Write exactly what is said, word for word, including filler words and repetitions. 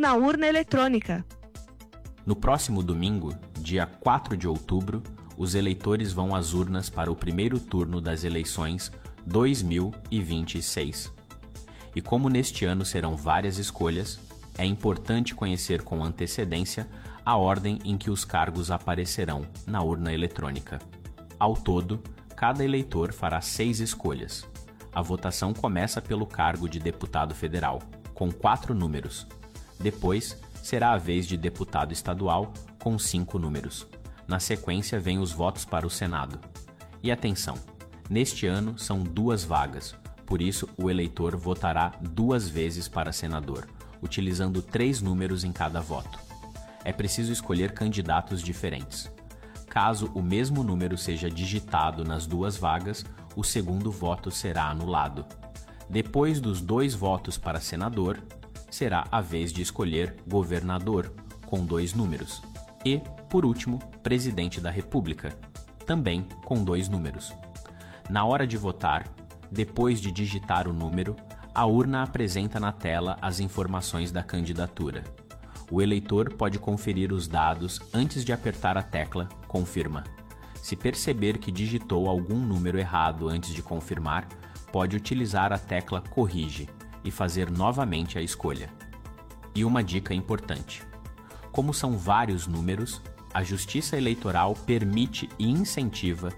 na urna eletrônica. No próximo domingo, dia quatro de outubro, os eleitores vão às urnas para o primeiro turno das eleições dois mil e vinte e seis. E como neste ano serão várias escolhas, é importante conhecer com antecedência a ordem em que os cargos aparecerão na urna eletrônica. Ao todo, cada eleitor fará seis escolhas. A votação começa pelo cargo de deputado federal, com quatro números. Depois, será a vez de deputado estadual, com cinco números. Na sequência, vem os votos para o Senado. E atenção, neste ano são duas vagas, por isso o eleitor votará duas vezes para senador, utilizando três números em cada voto. É preciso escolher candidatos diferentes. Caso o mesmo número seja digitado nas duas vagas, o segundo voto será anulado. Depois dos dois votos para senador, será a vez de escolher governador, com dois números. E, por último, presidente da República, também com dois números. Na hora de votar, depois de digitar o número, a urna apresenta na tela as informações da candidatura. O eleitor pode conferir os dados antes de apertar a tecla Confirma. Se perceber que digitou algum número errado antes de confirmar, pode utilizar a tecla Corrige e fazer novamente a escolha. E uma dica importante: como são vários números, a Justiça Eleitoral permite e incentiva